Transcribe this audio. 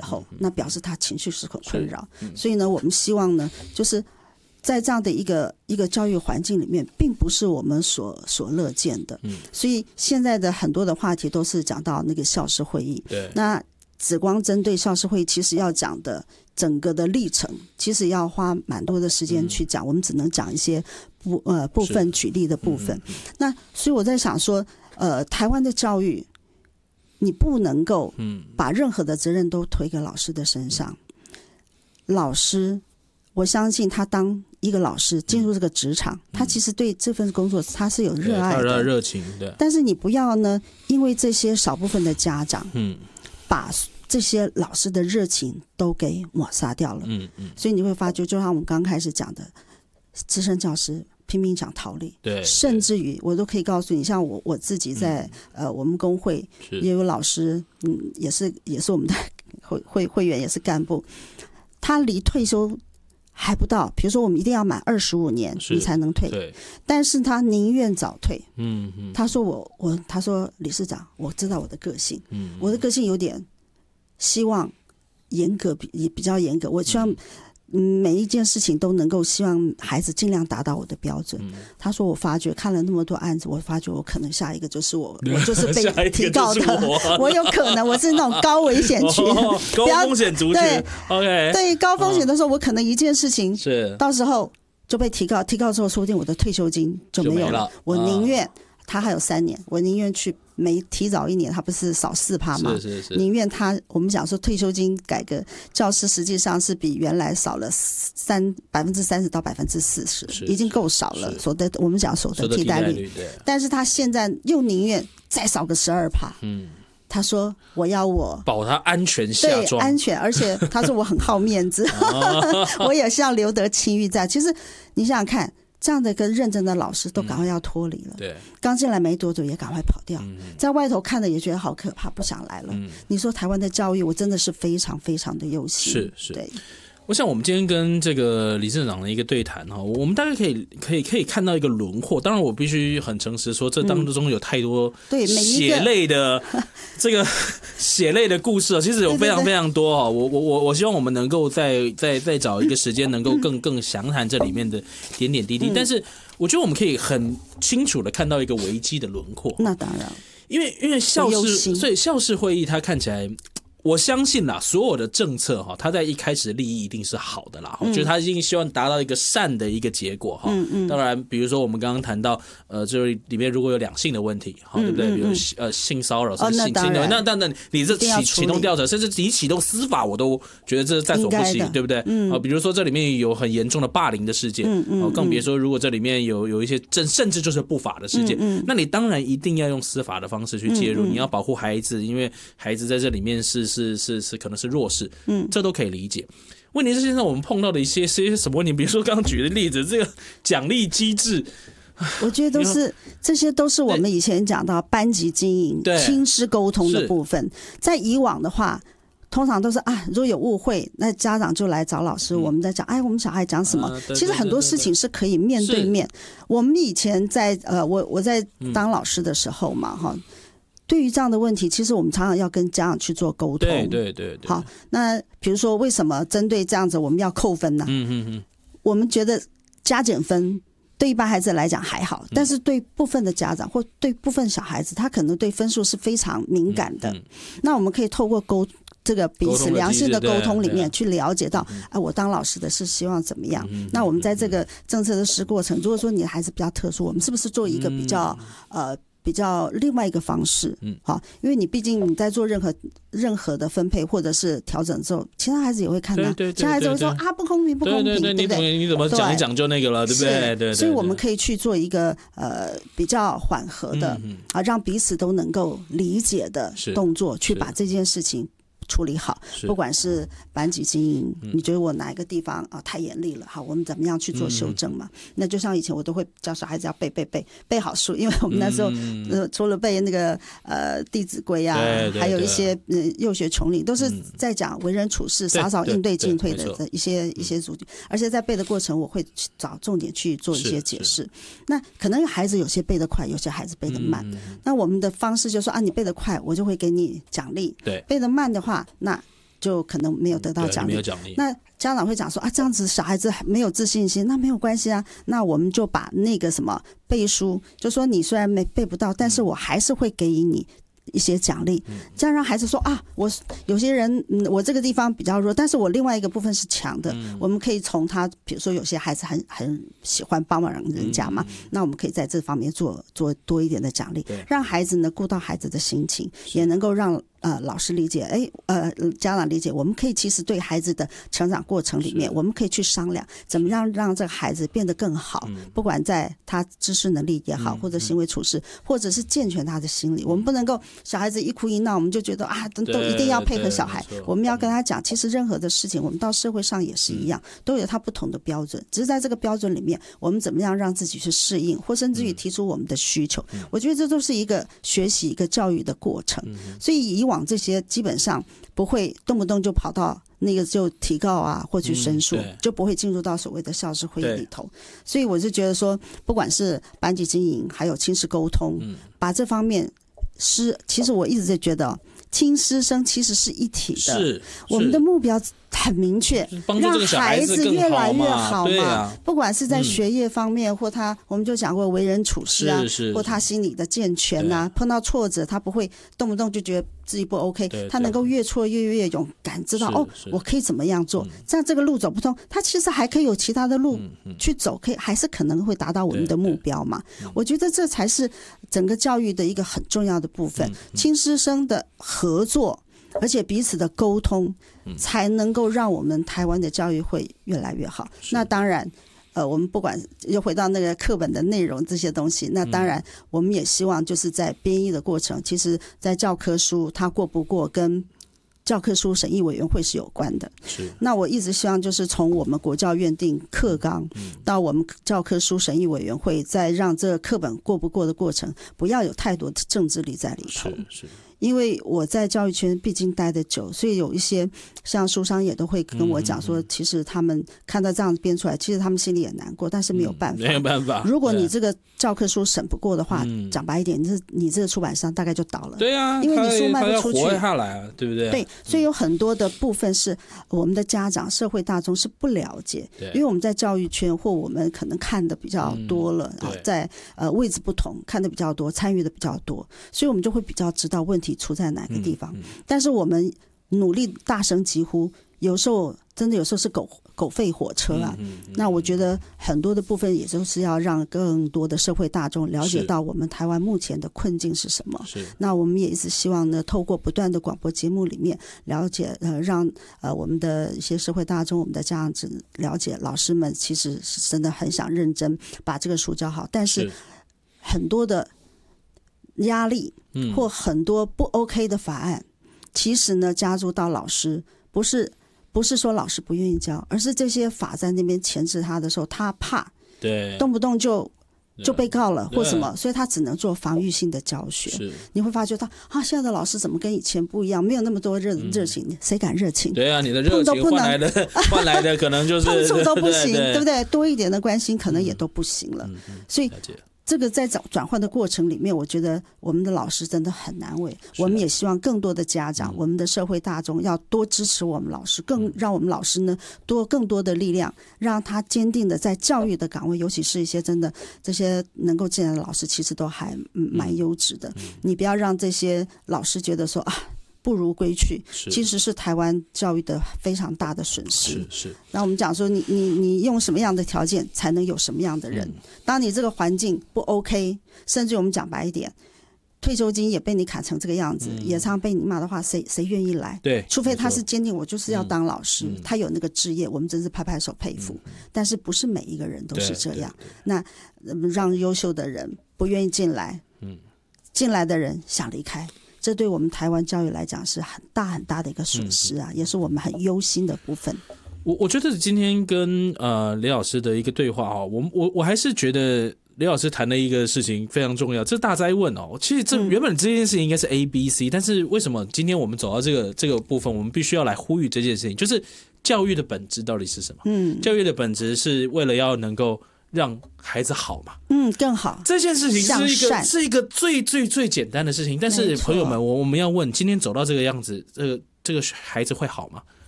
候，那表示他情绪是很困扰。所以呢，我们希望呢，就是在这样的一个教育环境里面，并不是我们所乐见的。所以现在的很多的话题都是讲到那个校事会议。 对， 那只光针对校事会议，其实要讲的整个的历程，其实要花蛮多的时间去讲。我们只能讲一些部分举例的部分。那所以我在想说，台湾的教育，你不能够把任何的责任都推给老师的身上。老师，我相信他当一个老师进入这个职场，他其实对这份工作他是有热爱的、 热情的。 但是你不要呢，因为这些少部分的家长，把这些老师的热情都给抹杀掉了。所以你会发觉，就像我们刚开始讲的，资深教师拼命想逃离， 对， 甚至于我都可以告诉你，像我自己在我们工会也有老师，也是我们的会员，也是干部，他离退休还不到，比如说我们一定要满25年你才能退，但是他宁愿早退。他说他说理事长，我知道我的个性，我的个性有点希望严格，比较严格，我希望每一件事情都能够希望孩子尽量达到我的标准。他说我发觉看了那么多案子，我发觉我可能下一个就是我就是被提告的，我有可能我是那种高危险群， 高风险族群。 对 ，OK， 对，高风险的时候，我可能一件事情是到时候就被提告之后，说不定我的退休金就没有了。我宁愿他还有3年，我宁愿去没提早1年，他不是少4%吗？ 是宁愿我们讲说退休金改革，教师实际上是比原来少了30%到40%，已经够少了。我们讲所得替代率，但是他现在又宁愿再少个12%。他说我要保他安全下庄， 对，安全，而且他说我很好面子，我也是要留得清誉在。其实你想想看，这样的一个认真的老师都赶快要脱离了， 对， 刚进来没多久也赶快跑掉，在外头看的也觉得好可怕，不想来了。你说台湾的教育，我真的是非常非常的忧心。是，对。 我想我们今天跟这个理事长的一个对谈哈，我们大概可以看到一个轮廓。当然，我必须很诚实说，这当中有太多血泪的这个血泪的故事，其实有非常非常多啊。我希望我们能够再找一个时间，能够更详谈这里面的点点滴滴。但是，我觉得我们可以很清楚的看到一个危机的轮廓。 那当然， 因为所以校事会议它看起来。我相信啦，所有的政策哈，它在一开始的利益一定是好的啦，就是它一定希望达到一个善的一个结果哈。当然，比如说我们刚刚谈到这里面如果有2性的问题，对不对？比如性骚扰、性侵的，那你这启动调查，甚至你启动司法，我都觉得这是在所不惜，对不对？比如说这里面有很严重的霸凌的事件，更别说如果这里面有一些甚至就是不法的事件，那你当然一定要用司法的方式去介入，你要保护孩子，因为孩子在这里面是可能是弱势，这都可以理解。问题是现在我们碰到的一些什么问题？比如说刚刚举的例子，这个奖励机制， 我觉得这些都是我们以前讲到班级经营、亲师沟通的部分。在以往的话，通常都是如果有误会，那家长就来找老师，我们在讲，我们小孩讲什么？其实很多事情是可以面对面。我们以前在我在当老师的时候嘛，哈。对于这样的问题，其实我们常常要跟家长去做沟通。对。好，那比如说为什么针对这样子我们要扣分呢？我们觉得加减分对一般孩子来讲还好，但是对部分的家长或对部分小孩子，他可能对分数是非常敏感的。那我们可以透过这个彼此良性的沟通里面去了解到，我当老师的是希望怎么样？那我们在这个政策的实施过程，如果说你的孩子比较特殊，我们是不是做一个比较另外一个方式，好，因为你毕竟你在做任何的分配或者是调整之后，其他孩子也会看到，其他孩子会说不公平，不公平，对不对？ 你怎么讲一讲就那个了，对不对？对， 所以我们可以去做一个比较缓和的让彼此都能够理解的动作，去把这件事情处理好，不管是班级经营，你觉得我哪一个地方太严厉了，好，我们怎么样去做修正嘛？那就像以前我都会教小孩子要背好书，因为我们那时候除了背那个《弟子规》啊，还有一些幼学丛林，都是在讲为人处事、洒扫应对进退的一些主题，而且在背的过程，我会找重点去做一些解释。那可能孩子有些背得快，有些孩子背得慢，那我们的方式就是说你背得快，我就会给你奖励；背得慢的话，那就可能没有得到奖励。那家长会讲说啊，这样子小孩子没有自信心，那没有关系啊，那我们就把那个什么背书，就说你虽然背不到，但是我还是会给予你一些奖励，这样让孩子说啊，我有些人我这个地方比较弱，但是我另外一个部分是强的，我们可以从他，比如说有些孩子很喜欢帮忙人家嘛，那我们可以在这方面做多一点的奖励，让孩子呢顾到孩子的心情，也能够让老师理解，家长理解，我们可以其实对孩子的成长过程里面，我们可以去商量怎么样让这个孩子变得更好，不管在他知识能力也好，或者行为处事，或者是健全他的心理，我们不能够小孩子一哭一闹，我们就觉得啊，都一定要配合小孩，我们要跟他讲，其实任何的事情，我们到社会上也是一样，都有他不同的标准，只是在这个标准里面，我们怎么样让自己去适应，或甚至于提出我们的需求，我觉得这都是一个学习、一个教育的过程，所以以往这些基本上不会动不动就跑到那个就提告啊，或去申诉，就不会进入到所谓的校事会议里头。所以我就觉得说，不管是班级经营，还有亲师沟通，把这方面其实我一直在觉得亲师生其实是一体的，是我们的目标很明确，让孩子越来越好嘛。不管是在学业方面，或我们就讲过为人处事啊，或他心理的健全啊，碰到挫折他不会动不动就觉得自己不 OK， 他能够越挫越勇敢，知道我可以怎么样做，这样这个路走不通，他其实还可以有其他的路去走，还是可能会达到我们的目标嘛。我觉得这才是整个教育的一个很重要的部分，亲师生的合作，而且彼此的沟通，才能够让我们台湾的教育会越来越好。那当然我们不管又回到那个课本的内容这些东西，那当然我们也希望就是在编译的过程，其实在教科书它过不过跟教科书审议委员会是有关的。那我一直希望就是从我们国教院定课纲到我们教科书审议委员会，再让这个课本过不过的过程不要有太多的政治力在里头。因为我在教育圈毕竟待得久，所以有一些像书商也都会跟我讲说，其实他们看到这样编出来，其实他们心里也难过，但是没有办法。 没有办法。 如果你这个教科书审不过的话，讲白一点，你这个出版商大概就倒了。 对啊， 因为你书卖不出去， 他要活下来啊，对不对？ 对，所以有很多的部分是我们的家长、社会大众是不了解，因为我们在教育圈或我们可能看的比较多了，在位置不同，看的比较多，参与的比较多，所以我们就会比较知道问题出在哪个地方。但是我们努力大声疾呼，有时候真的有时候是狗吠火车啊。那我觉得很多的部分也就是要让更多的社会大众了解到我们台湾目前的困境是什么。那我们也一直希望呢，透过不断的广播节目里面了解，让我们的一些社会大众、我们的家长了解，老师们其实是真的很想认真把这个书教好，但是很多的压力或很多不 OK 的法案，其实呢加诸到老师，不是说老师不愿意教，而是这些法在那边钳制他的时候，他怕动不动就被告了或什么，所以他只能做防御性的教学。你会发觉到现在的老师怎么跟以前不一样，没有那么多热情，谁敢热情？ 对啊，你的热情换来的可能就是碰触都不行，对不对？多一点的关心可能也都不行了。所以这个在转换的过程里面，我觉得我们的老师真的很难为。我们也希望更多的家长，我们的社会大众要多支持我们老师，更让我们老师呢更多的力量，让他坚定的在教育的岗位，尤其是一些真的这些能够进来的老师，其实都还蛮优质的。你不要让这些老师觉得说不如归去，其实是台湾教育的非常大的损失。那我们讲说你用什么样的条件才能有什么样的人，当你这个环境不 OK， 甚至我们讲白一点，退休金也被你砍成这个样子，也常被你骂的话，谁愿意来？对，除非他是坚定我就是要当老师，他有那个志业，我们真是拍拍手佩服。但是不是每一个人都是这样，那让优秀的人不愿意进来，进来的人想离开，这对我们台湾教育来讲是很大很大的一个损失啊，也是我们很忧心的部分。 我觉得今天跟李老师的一个对话我还是觉得李老师谈的一个事情非常重要，这大哉问其实原本这件事情应该是 A、B、C， 但是为什么今天我们走到这个部分，我们必须要来呼吁这件事情，就是教育的本质到底是什么？教育的本质是为了要能够让孩子好嘛， 更好。 这件事情是一个最最最简单的事情，但是朋友们，我们要问，今天走到这个样子， 这个孩子会好吗？